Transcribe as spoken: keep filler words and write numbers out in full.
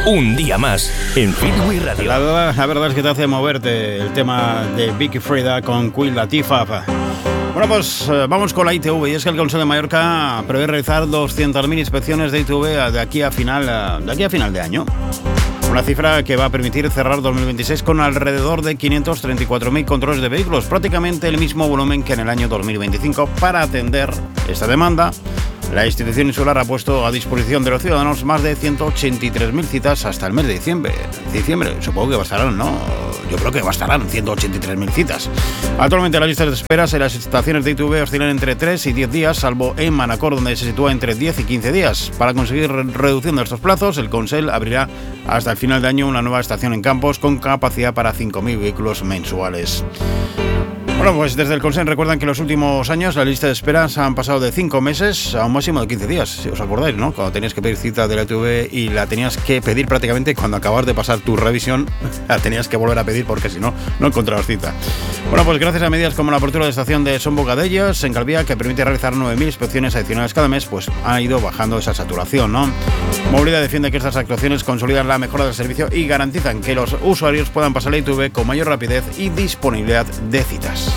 Un día más en Freeway Radio. La verdad, la verdad es que te hace moverte el tema de Vicky Frida con Queen Latifah. Bueno, pues eh, vamos con la I T V. Y es que el Consell de Mallorca prevé realizar doscientas mil inspecciones de I T V de aquí a final, de aquí a final de año. Una cifra que va a permitir cerrar dos mil veintiséis con alrededor de quinientos treinta y cuatro mil controles de vehículos, prácticamente el mismo volumen que en el año dos mil veinticinco. Para atender esta demanda, la institución insular ha puesto a disposición de los ciudadanos más de ciento ochenta y tres mil citas hasta el mes de diciembre. Diciembre, supongo que bastarán, ¿no? Yo creo que bastarán ciento ochenta y tres mil citas. Actualmente las listas de esperas en las estaciones de I T V oscilan entre tres y diez días, salvo en Manacor, donde se sitúa entre diez y quince días. Para conseguir reduciendo estos plazos, el Consell abrirá hasta el final de año una nueva estación en Campos con capacidad para cinco mil vehículos mensuales. Bueno, pues desde el Consell recuerdan que en los últimos años la lista de esperas han pasado de cinco meses a un máximo de quince días, si os acordáis, ¿no? Cuando tenías que pedir cita de la I T V y la tenías que pedir prácticamente cuando acabas de pasar tu revisión, la tenías que volver a pedir porque si no, no encontrabas cita. Bueno, pues gracias a medidas como la apertura de estación de Son Bocadellas en Calviá, que permite realizar nueve mil inspecciones adicionales cada mes, pues ha ido bajando esa saturación, ¿no? Movilidad defiende que estas actuaciones consolidan la mejora del servicio y garantizan que los usuarios puedan pasar la I T V con mayor rapidez y disponibilidad de citas.